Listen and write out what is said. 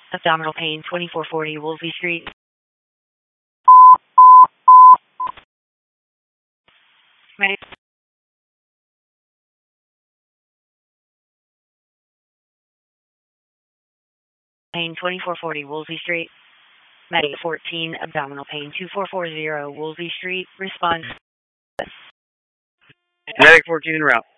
Abdominal pain, 2440 Woolsey Street. Medic. Pain, 2440 Woolsey Street. Medic 14, abdominal pain, 2440 Woolsey Street. Response. Medic 14 en route.